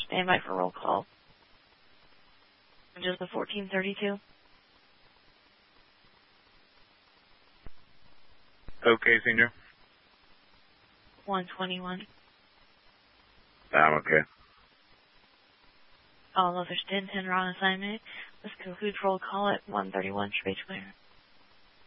stand by for roll call. Just the 1432. Okay, Senior. 121. I'm okay. All others 10-10 are on assignment. This concludes roll call at 131. Space clear.